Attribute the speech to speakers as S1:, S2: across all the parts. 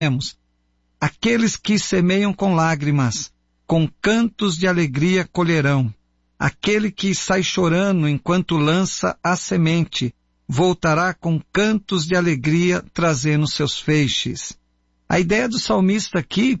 S1: Aqueles que semeiam com lágrimas, com cantos de alegria colherão. Aquele que sai chorando enquanto lança a semente, voltará com cantos de alegria trazendo seus feixes. A ideia do salmista aqui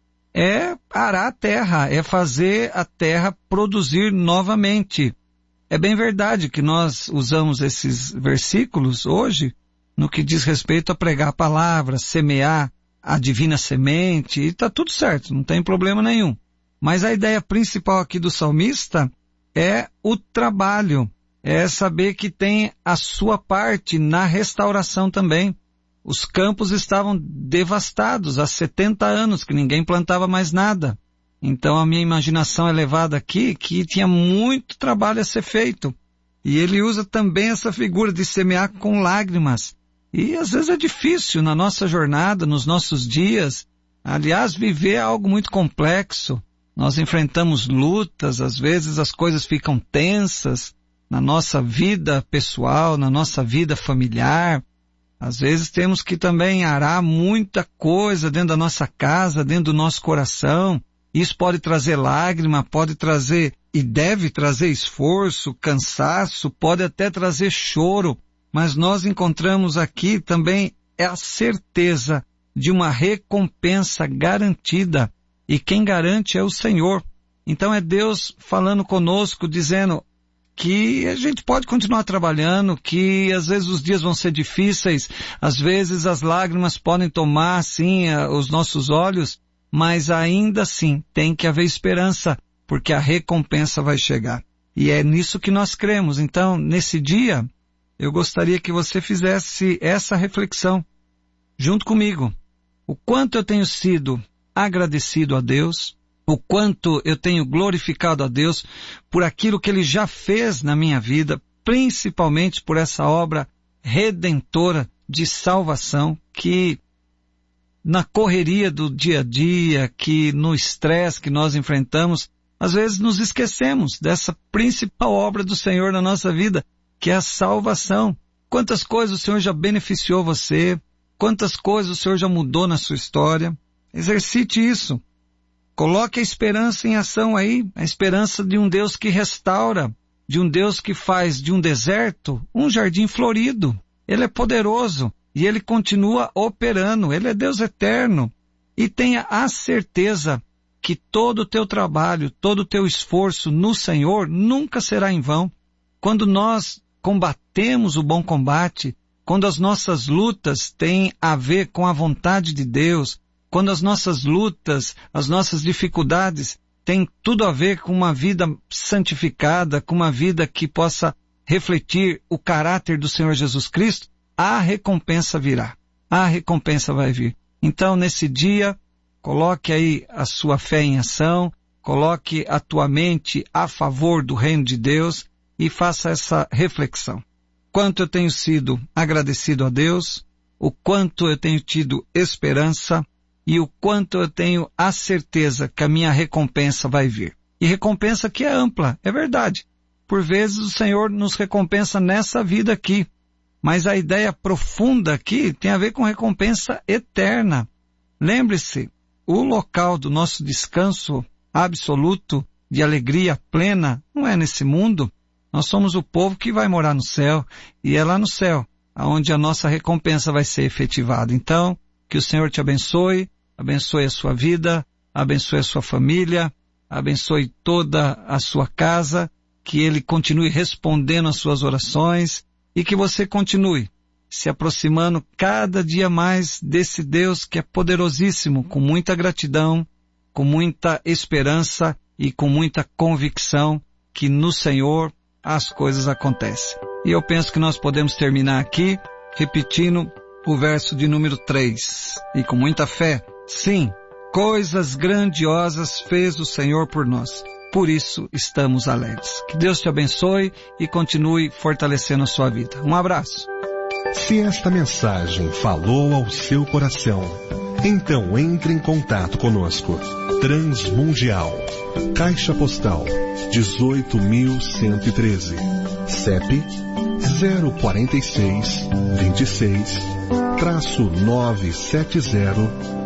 S1: é arar a terra, é fazer a terra produzir novamente. É bem verdade que nós usamos esses versículos hoje no que diz respeito a pregar a palavra, semear a divina semente, e está tudo certo, não tem problema nenhum. Mas a ideia principal aqui do salmista é o trabalho, é saber que tem a sua parte na restauração também. Os campos estavam devastados há 70 anos, que ninguém plantava mais nada. Então a minha imaginação é levada aqui que tinha muito trabalho a ser feito. E ele usa também essa figura de semear com lágrimas. E às vezes é difícil na nossa jornada, nos nossos dias. Aliás, viver é algo muito complexo. Nós enfrentamos lutas, às vezes as coisas ficam tensas na nossa vida pessoal, na nossa vida familiar. Às vezes temos que também arar muita coisa dentro da nossa casa, dentro do nosso coração. Isso pode trazer lágrima, pode trazer e deve trazer esforço, cansaço, pode até trazer choro. Mas nós encontramos aqui também a certeza de uma recompensa garantida. E quem garante é o Senhor. Então é Deus falando conosco, dizendo que a gente pode continuar trabalhando, que às vezes os dias vão ser difíceis, às vezes as lágrimas podem tomar, sim, os nossos olhos, mas ainda assim tem que haver esperança, porque a recompensa vai chegar. E é nisso que nós cremos. Então, nesse dia, eu gostaria que você fizesse essa reflexão junto comigo. O quanto eu tenho sido agradecido a Deus, o quanto eu tenho glorificado a Deus por aquilo que Ele já fez na minha vida, principalmente por essa obra redentora de salvação que na correria do dia a dia, que no estresse que nós enfrentamos, às vezes nos esquecemos dessa principal obra do Senhor na nossa vida, que é a salvação. Quantas coisas o Senhor já beneficiou você, quantas coisas o Senhor já mudou na sua história. Exercite isso. Coloque a esperança em ação aí, a esperança de um Deus que restaura, de um Deus que faz de um deserto um jardim florido. Ele é poderoso e Ele continua operando, Ele é Deus eterno. E tenha a certeza que todo o teu trabalho, todo o teu esforço no Senhor nunca será em vão. Quando nós combatemos o bom combate, quando as nossas lutas têm a ver com a vontade de Deus, quando as nossas lutas, as nossas dificuldades têm tudo a ver com uma vida santificada, com uma vida que possa refletir o caráter do Senhor Jesus Cristo, a recompensa virá. A recompensa vai vir. Então, nesse dia, coloque aí a sua fé em ação, coloque a tua mente a favor do reino de Deus e faça essa reflexão. Quanto eu tenho sido agradecido a Deus, o quanto eu tenho tido esperança, e o quanto eu tenho a certeza que a minha recompensa vai vir. E recompensa que é ampla, é verdade. Por vezes o Senhor nos recompensa nessa vida aqui, mas a ideia profunda aqui tem a ver com recompensa eterna. Lembre-se, o local do nosso descanso absoluto, de alegria plena, não é nesse mundo. Nós somos o povo que vai morar no céu, e é lá no céu, onde a nossa recompensa vai ser efetivada. Então, que o Senhor te abençoe, abençoe a sua vida, abençoe a sua família, abençoe toda a sua casa, que Ele continue respondendo às suas orações e que você continue se aproximando cada dia mais desse Deus que é poderosíssimo, com muita gratidão, com muita esperança e com muita convicção que no Senhor as coisas acontecem. E eu penso que nós podemos terminar aqui repetindo o verso de número 3. E com muita fé, sim, coisas grandiosas fez o Senhor por nós. Por isso estamos alegres. Que Deus te abençoe e continue fortalecendo a sua vida. Um abraço.
S2: Se esta mensagem falou ao seu coração, então entre em contato conosco. Transmundial, Caixa Postal 18.113, CEP 046 26 970